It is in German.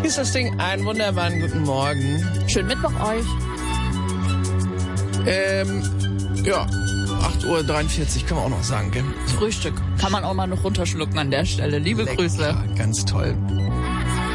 Hier ist das Ding. Einen wunderbaren guten Morgen. Schönen Mittwoch euch. Ja, 8:43 Uhr kann man auch noch sagen, gell? Frühstück kann man auch mal noch runterschlucken an der Stelle. Liebe Lecker, Grüße. ganz toll.